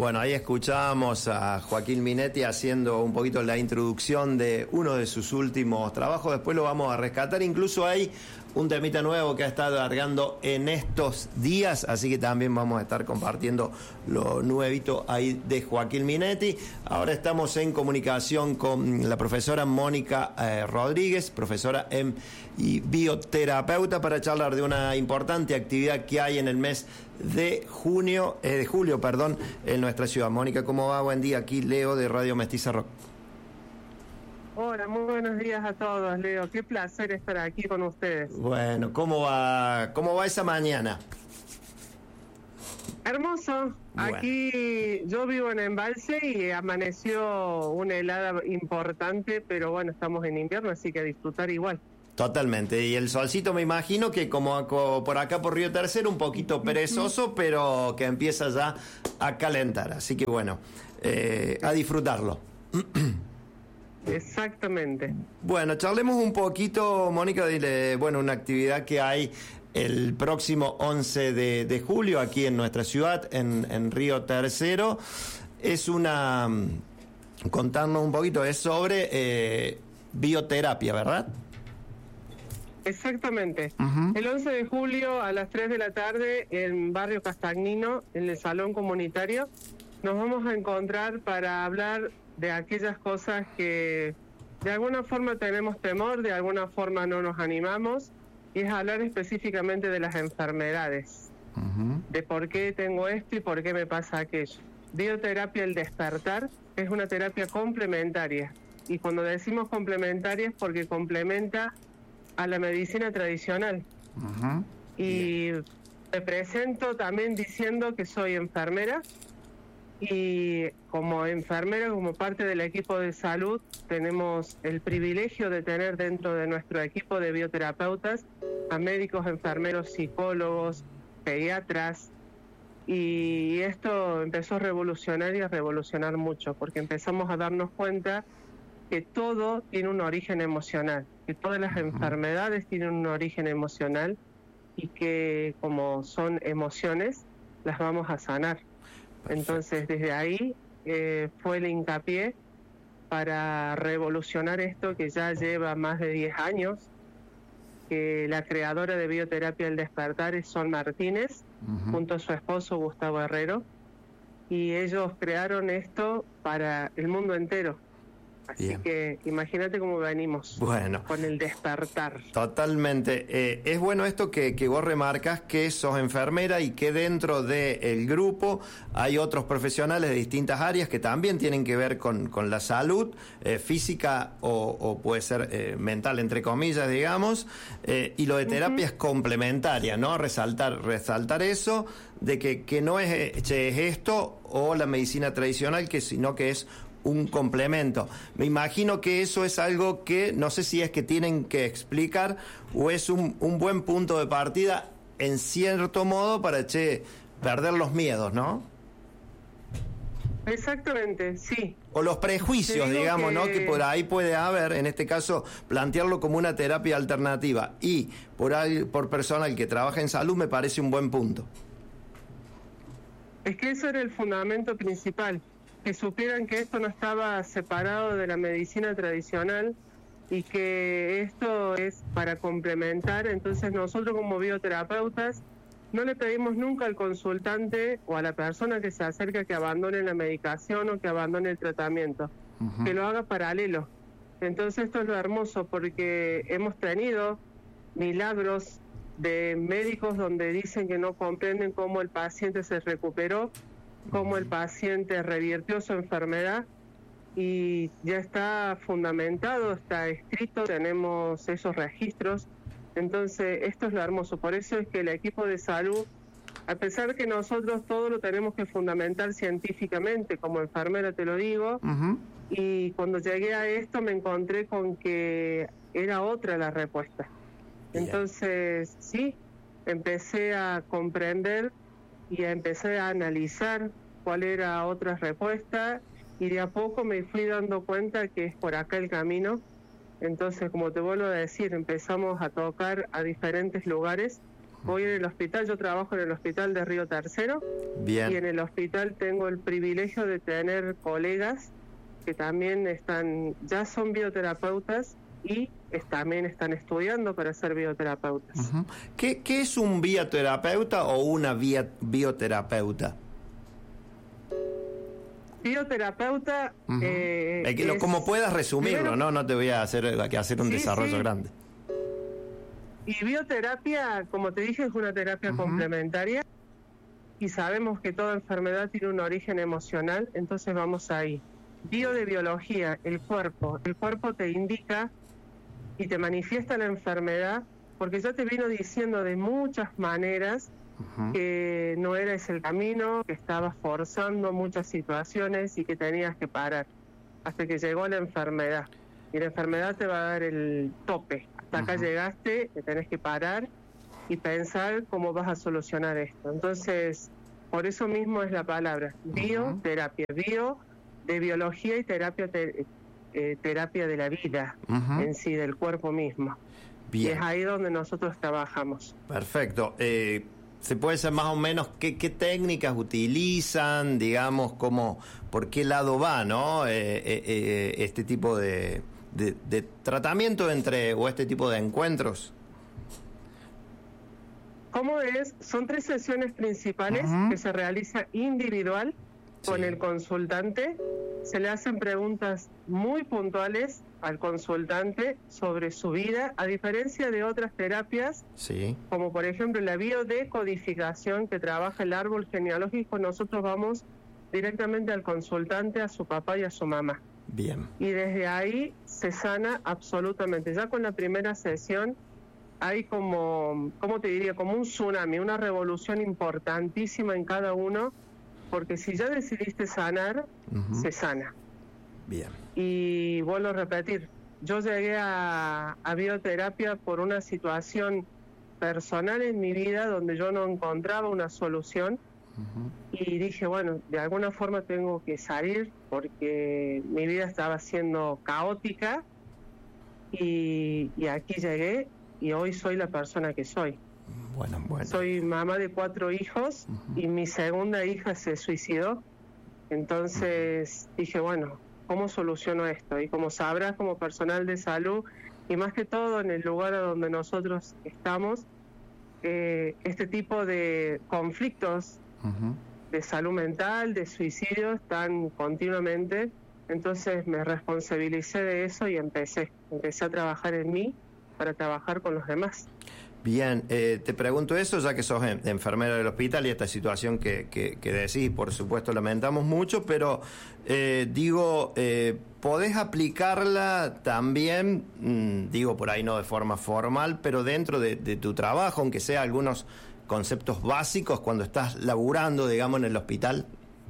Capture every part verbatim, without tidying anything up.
Bueno, ahí escuchábamos a Joaquín Minetti haciendo un poquito la introducción de uno de sus últimos trabajos. Después lo vamos a rescatar. Incluso hay un temita nuevo que ha estado largando en estos días, así que también vamos a estar compartiendo lo nuevito ahí de Joaquín Minetti. Ahora estamos en comunicación con la profesora Mónica eh, Rodríguez, profesora en, y bioterapeuta, para charlar de una importante actividad que hay en el mes de junio, eh, de julio, perdón, en nuestra ciudad. Mónica, ¿cómo va? Buen día, aquí Leo de Radio Mestiza Rock. Hola, muy buenos días a todos, Leo. Qué placer estar aquí con ustedes. Bueno, ¿cómo va, cómo va esa mañana? Hermoso. Bueno. Aquí yo vivo en Embalse y amaneció una helada importante, pero bueno, estamos en invierno, así que a disfrutar igual. Totalmente, y el solcito me imagino que como por acá por Río Tercero, un poquito perezoso, uh-huh. pero que empieza ya a calentar, así que bueno, eh, a disfrutarlo. Exactamente. Bueno, charlemos un poquito, Mónica, de bueno, una actividad que hay el próximo once de, de julio aquí en nuestra ciudad, en, en Río Tercero. Es una, contarnos un poquito, es sobre eh, bioterapia, ¿verdad? Exactamente. Uh-huh. El once de julio a las tres de la tarde en Barrio Castagnino, en el Salón Comunitario, nos vamos a encontrar para hablar de aquellas cosas que de alguna forma tenemos temor, de alguna forma no nos animamos, y es hablar específicamente de las enfermedades, uh-huh. de por qué tengo esto y por qué me pasa aquello. Bioterapia El Despertar es una terapia complementaria, y cuando decimos complementaria es porque complementa a la medicina tradicional. Uh-huh. Y yeah. me presento también diciendo que soy enfermera, y como enfermera, como parte del equipo de salud, tenemos el privilegio de tener dentro de nuestro equipo de bioterapeutas a médicos, enfermeros, psicólogos, pediatras, y esto empezó a revolucionar y a revolucionar mucho, porque empezamos a darnos cuenta que todo tiene un origen emocional, que todas las enfermedades tienen un origen emocional, y que como son emociones, las vamos a sanar. Entonces, desde ahí eh, fue el hincapié para revolucionar esto que ya lleva más de diez años, que la creadora de Bioterapia El Despertar es Sol Martínez, uh-huh. junto a su esposo Gustavo Herrero, y ellos crearon esto para el mundo entero. Así Bien. que imagínate cómo venimos bueno, con el despertar. Totalmente. Eh, es bueno esto que, que vos remarcas, que sos enfermera y que dentro del grupo hay otros profesionales de distintas áreas que también tienen que ver con, con la salud eh, física o, o puede ser eh, mental, entre comillas, digamos, eh, y lo de terapia uh-huh. es complementaria, ¿no? Resaltar, resaltar eso de que, que no es, che, es esto o la medicina tradicional, que sino que es un complemento. Me imagino que eso es algo que no sé si es que tienen que explicar o es un, un buen punto de partida en cierto modo para che, perder los miedos, ¿no? Exactamente, sí. O los prejuicios, digamos, que... ¿no? Que por ahí puede haber, en este caso, plantearlo como una terapia alternativa. Y por, ahí, por personal que trabaja en salud me parece un buen punto. Es que eso era el fundamento principal, que supieran que esto no estaba separado de la medicina tradicional y que esto es para complementar. Entonces nosotros como bioterapeutas no le pedimos nunca al consultante o a la persona que se acerca que abandone la medicación o que abandone el tratamiento, uh-huh. que lo haga paralelo. Entonces esto es lo hermoso, porque hemos tenido milagros de médicos donde dicen que no comprenden cómo el paciente se recuperó, cómo el paciente revirtió su enfermedad, y ya está fundamentado, está escrito, tenemos esos registros. Entonces esto es lo hermoso, por eso es que el equipo de salud, a pesar de que nosotros todo lo tenemos que fundamentar científicamente, como enfermera te lo digo, uh-huh. y cuando llegué a esto me encontré con que era otra la respuesta. Yeah. Entonces sí, empecé a comprender y empecé a analizar cuál era otra respuesta, y de a poco me fui dando cuenta que es por acá el camino. Entonces, como te vuelvo a decir, empezamos a tocar a diferentes lugares voy en el hospital, yo trabajo en el hospital de Río Tercero. Bien. Y en el hospital tengo el privilegio de tener colegas que también están, ya son bioterapeutas y es, también están estudiando para ser bioterapeutas. Uh-huh. ¿Qué, ¿Qué es un bioterapeuta o una via, bioterapeuta? Bioterapeuta... Uh-huh. eh, es que lo, es, como puedas resumirlo, primero, ¿no? No te voy a hacer, a hacer un sí, desarrollo sí. grande. Y bioterapia, como te dije, es una terapia uh-huh. complementaria y sabemos que toda enfermedad tiene un origen emocional, entonces vamos ahí. Bio de biología, el cuerpo. El cuerpo te indica y te manifiesta la enfermedad porque ya te vino diciendo de muchas maneras uh-huh. que no era ese el camino, que estabas forzando muchas situaciones y que tenías que parar hasta que llegó la enfermedad. Y la enfermedad te va a dar el tope. Hasta acá uh-huh. llegaste, te tenés que parar y pensar cómo vas a solucionar esto. Entonces, por eso mismo es la palabra, bioterapia, bio de biología y terapia te, eh, terapia de la vida uh-huh. en sí, del cuerpo mismo. Bien. Y es ahí donde nosotros trabajamos. Perfecto. Eh, ¿Se puede saber más o menos qué, qué técnicas utilizan, digamos, cómo, por qué lado va, ¿no? Eh, eh, eh, este tipo de, de, de tratamiento entre, o este tipo de encuentros. ¿Cómo es? Son tres sesiones principales uh-huh. que se realiza individual con sí. el consultante. Se le hacen preguntas muy puntuales al consultante sobre su vida, a diferencia de otras terapias, sí. como por ejemplo la biodecodificación que trabaja el árbol genealógico. Nosotros vamos directamente al consultante, a su papá y a su mamá. Bien. Y desde ahí se sana absolutamente. Ya con la primera sesión hay como, ¿cómo te diría? Como un tsunami, una revolución importantísima en cada uno, porque si ya decidiste sanar, uh-huh. se sana. Bien. Y vuelvo a repetir, yo llegué a, a bioterapia por una situación personal en mi vida donde yo no encontraba una solución uh-huh. y dije, bueno, de alguna forma tengo que salir porque mi vida estaba siendo caótica y, y aquí llegué y hoy soy la persona que soy. Bueno, bueno. Soy mamá de cuatro hijos uh-huh. y mi segunda hija se suicidó. Entonces uh-huh. dije, bueno, ¿cómo soluciono esto? Y como sabrás, como personal de salud, y más que todo en el lugar a donde nosotros estamos, eh, este tipo de conflictos uh-huh. de salud mental, de suicidio, están continuamente. Entonces me responsabilicé de eso y empecé, empecé a trabajar en mí para trabajar con los demás. Bien, eh, te pregunto eso ya que sos en, enfermera del hospital y esta situación que, que, que decís, por supuesto, lamentamos mucho, pero eh, digo, eh, ¿podés aplicarla también, mmm, digo por ahí no de forma formal, pero dentro de, de tu trabajo, aunque sea algunos conceptos básicos cuando estás laburando, digamos, en el hospital?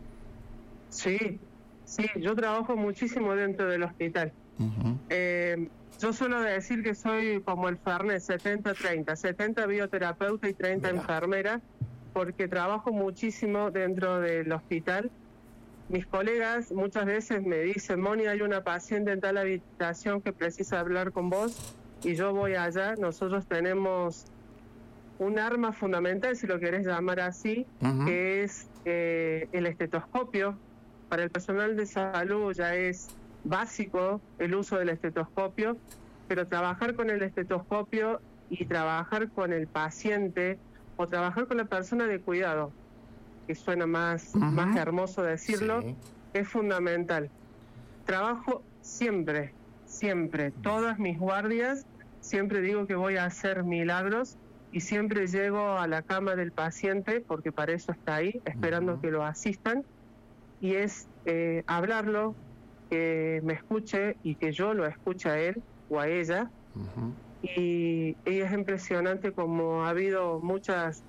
Sí, sí, yo trabajo muchísimo dentro del hospital. Uh-huh. Eh, Yo suelo decir que soy como el Fernet, setenta treinta, setenta bioterapeuta y treinta Mira. enfermera, porque trabajo muchísimo dentro del hospital. Mis colegas muchas veces me dicen, Moni, hay una paciente en tal habitación que precisa hablar con vos, y yo voy allá. Nosotros tenemos un arma fundamental, si lo querés llamar así, uh-huh. que es eh, el estetoscopio. Para el personal de salud ya es básico el uso del estetoscopio, pero trabajar con el estetoscopio y trabajar con el paciente o trabajar con la persona de cuidado, que suena más, uh-huh. más hermoso decirlo, sí. es fundamental. Trabajo siempre, siempre, todas mis guardias, siempre digo que voy a hacer milagros y siempre llego a la cama del paciente, porque para eso está ahí, esperando uh-huh. que lo asistan, y es eh, hablarlo, que me escuche y que yo lo escuche a él o a ella. Uh-huh. Y, y es impresionante como ha habido muchas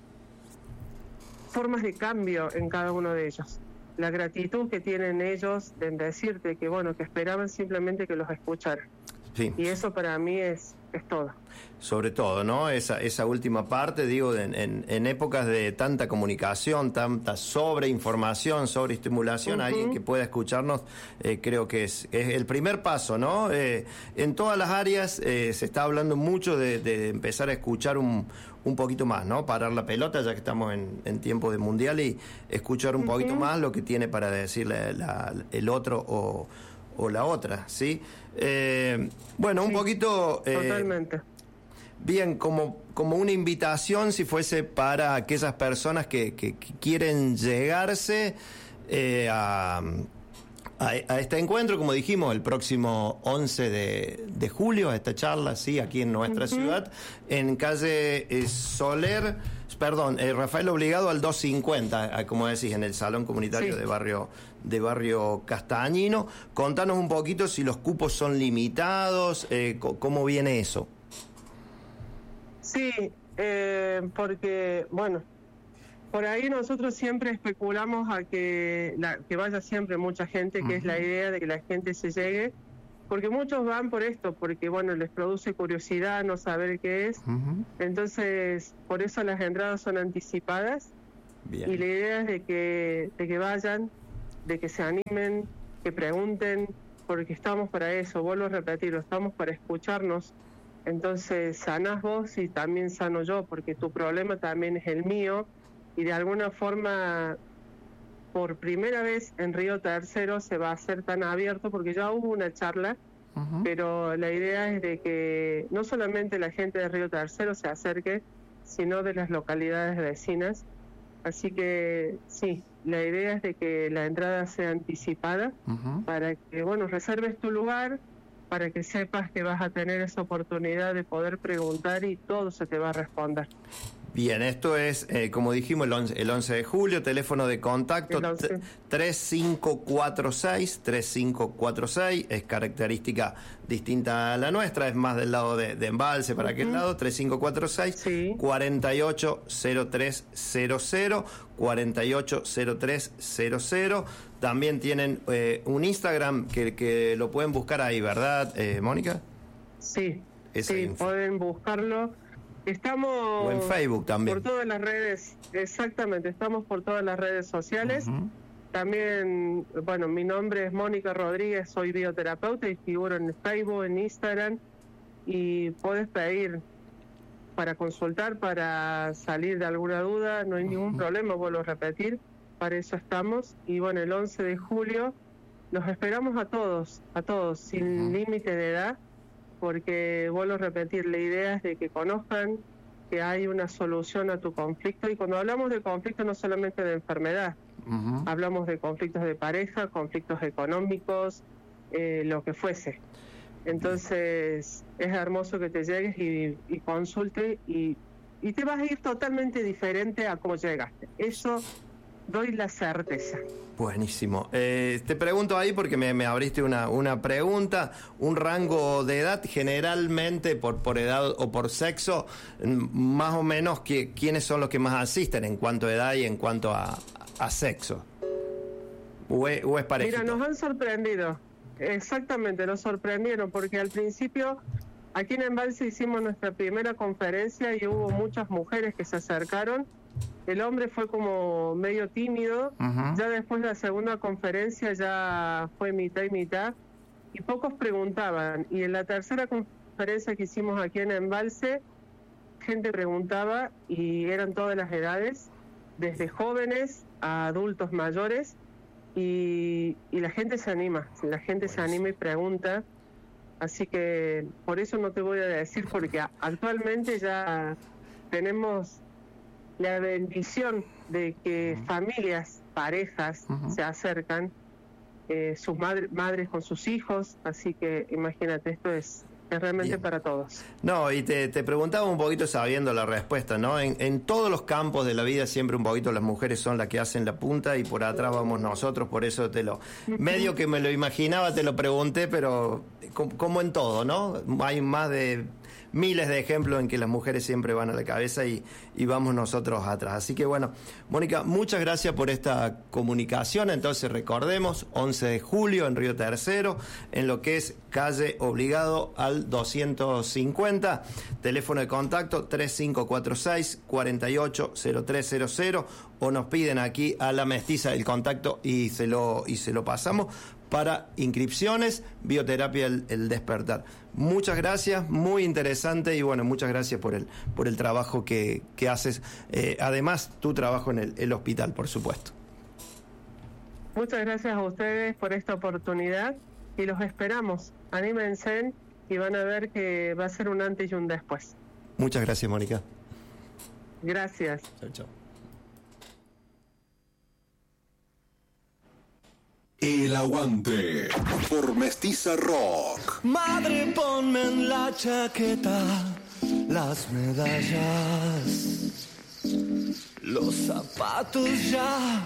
formas de cambio en cada uno de ellos. La gratitud que tienen ellos de decirte que bueno, que esperaban simplemente que los escucharan. Sí. Y eso para mí es, es todo. Sobre todo, ¿no? Esa, esa última parte, digo, en, en, en épocas de tanta comunicación, tanta sobreinformación, sobreestimulación, uh-huh. alguien que pueda escucharnos, eh, creo que es, es el primer paso, ¿no? Eh, en todas las áreas eh, se está hablando mucho de, de empezar a escuchar un, un poquito más, ¿no? Parar la pelota, ya que estamos en, en tiempo de mundial, y escuchar un uh-huh. poquito más lo que tiene para decirle la, el otro o, o la otra, ¿sí? Eh, bueno, un sí, poquito... Eh, totalmente. Bien, como, como una invitación, si fuese para aquellas personas que, que, que quieren llegarse eh, a, a, a este encuentro, como dijimos, el próximo once de julio, a esta charla, sí, aquí en nuestra uh-huh. ciudad, en calle eh, Soler, perdón, eh, Rafael Obligado al doscientos cincuenta, como decís, en el Salón Comunitario sí. de Barrio de Barrio Castañino. Contanos un poquito si los cupos son limitados, eh, ¿cómo viene eso? Sí, eh, porque, bueno, por ahí nosotros siempre especulamos a que, la, que vaya siempre mucha gente, que uh-huh. es la idea de que la gente se llegue, porque muchos van por esto, porque, bueno, les produce curiosidad no saber qué es. Uh-huh. Entonces, por eso las entradas son anticipadas. Bien. Y la idea es de que, de que vayan, de que se animen, que pregunten, porque estamos para eso, vuelvo a repetirlo, estamos para escucharnos. Entonces sanás vos y también sano yo, porque tu problema también es el mío, y de alguna forma por primera vez en Río Tercero se va a hacer tan abierto, porque ya hubo una charla, uh-huh. pero la idea es de que no solamente la gente de Río Tercero se acerque, sino de las localidades vecinas. Así que sí, la idea es de que la entrada sea anticipada, uh-huh. para que, bueno, reserves tu lugar, para que sepas que vas a tener esa oportunidad de poder preguntar y todo se te va a responder. Bien, esto es, eh, como dijimos, el once, el once de julio, teléfono de contacto tres cinco cuatro seis, tres cinco cuatro seis, es característica distinta a la nuestra, es más del lado de, de Embalse, para uh-huh. aquel lado, tres cinco cuatro seis, sí. cuatro ocho cero tres cero cero, cuatro ocho cero tres cero cero. También tienen eh, un Instagram que, que lo pueden buscar ahí, ¿verdad, eh, Mónica? Sí, Esa sí, info. Pueden buscarlo. Estamos o en Facebook también. Por todas las redes, exactamente, estamos por todas las redes sociales. Uh-huh. También, bueno, mi nombre es Mónica Rodríguez, soy bioterapeuta y figuro en Facebook, en Instagram, y puedes pedir para consultar, para salir de alguna duda, no hay uh-huh. ningún problema, vuelvo a repetir, para eso estamos. Y bueno, el once de julio los esperamos a todos, a todos, sin uh-huh. límite de edad, porque vuelvo a repetir, la idea es de que conozcan que hay una solución a tu conflicto, y cuando hablamos de conflicto no solamente de enfermedad, uh-huh. hablamos de conflictos de pareja, conflictos económicos, eh, lo que fuese. Entonces es hermoso que te llegues y, y consulte y, y te vas a ir totalmente diferente a cómo llegaste. Eso doy la certeza. Buenísimo. Eh, te pregunto ahí porque me, me abriste una, una pregunta. Un rango de edad, generalmente por, por edad o por sexo, más o menos, que, ¿quiénes son los que más asisten en cuanto a edad y en cuanto a, a sexo? ¿O es, o es parejito? Mira, nos han sorprendido. Exactamente, nos sorprendieron porque al principio aquí en Embalse hicimos nuestra primera conferencia y hubo muchas mujeres que se acercaron. El hombre fue como medio tímido, uh-huh. ya después de la segunda conferencia ya fue mitad y mitad, y pocos preguntaban. Y en la tercera conferencia que hicimos aquí en Embalse, gente preguntaba y eran todas las edades, desde jóvenes a adultos mayores, y, y la gente se anima, la gente pues. se anima y pregunta. Así que por eso no te voy a decir, porque actualmente ya tenemos la bendición de que uh-huh. familias, parejas uh-huh. se acercan, eh, sus madre, madres con sus hijos, así que imagínate, esto es, es realmente Bien. para todos. No, y te, te preguntaba un poquito sabiendo la respuesta, ¿no? En, en todos los campos de la vida siempre un poquito las mujeres son las que hacen la punta y por atrás vamos nosotros, por eso te lo, uh-huh. medio que me lo imaginaba, te lo pregunté, pero como, como en todo, ¿no? Hay más de miles de ejemplos en que las mujeres siempre van a la cabeza y, y vamos nosotros atrás. Así que bueno, Mónica, muchas gracias por esta comunicación. Entonces recordemos, once de julio en Río Tercero, en lo que es calle Obligado al doscientos cincuenta, teléfono de contacto tres cinco cuatro seis, cuatro ocho cero tres cero cero, o nos piden aquí a la Mestiza el contacto y se lo, y se lo pasamos. para inscripciones, Bioterapia el, el Despertar. Muchas gracias, muy interesante y bueno, muchas gracias por el, por el trabajo que, que haces. Eh, además, tu trabajo en el, el hospital, por supuesto. Muchas gracias a ustedes por esta oportunidad y los esperamos. Anímense y van a ver que va a ser un antes y un después. Muchas gracias, Mónica. Gracias. Chao, chao. El Aguante por Mestiza Rock. Madre, ponme en la chaqueta las medallas, los zapatos ya